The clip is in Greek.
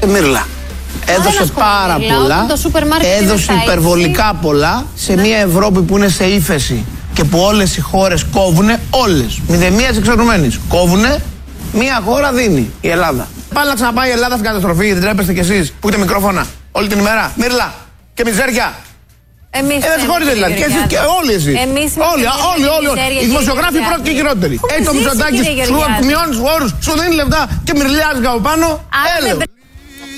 μύρλα. Έδωσε πάρα πολλά, έδωσε υπερβολικά πολλά σε μια Ευρώπη που είναι σε ύφεση και που όλες οι χώρες κόβουνε, όλες, μηδενίας εξαιρουμένης, κόβουνε, μια χώρα δίνει, η Ελλάδα. Πάλι να ξαναπάει η Ελλάδα στην καταστροφή, δεν τρέπεστε κι εσείς που έχετε μικρόφωνα όλη την ημέρα, μύρλα και μιζέρια. Δεν συγχωρείτε δηλαδή. Και όλοι εσείς. Όλοι. Οι δημοσιογράφοι πρώτοι και χειρότεροι. Έχει το Μητσοτάκης, σου μειώνει τους όρους, σου δίνει λεφτά και μυρλιάζει από πάνω. Έλεος.